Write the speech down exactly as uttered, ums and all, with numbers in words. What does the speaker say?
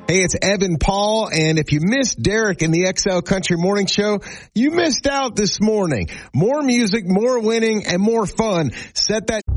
Hey, it's Evan Paul, and if you missed Derek in the X L Country Morning Show, you missed out this morning. More music, more winning, and more fun. Set that...